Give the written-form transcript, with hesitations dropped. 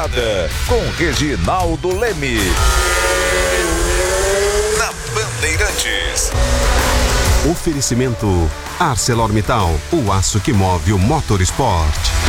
Estrada, com Reginaldo Leme. Na Bandeirantes. Oferecimento ArcelorMittal, o aço que move o motorsport.